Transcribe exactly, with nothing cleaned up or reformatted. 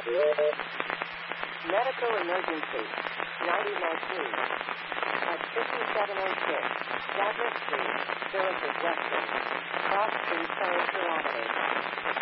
Medical emergency. ninety nineteen. At fifty-seven oh six. Douglas Street, Village of Weston. Cross Street, Surrey, Kilometers.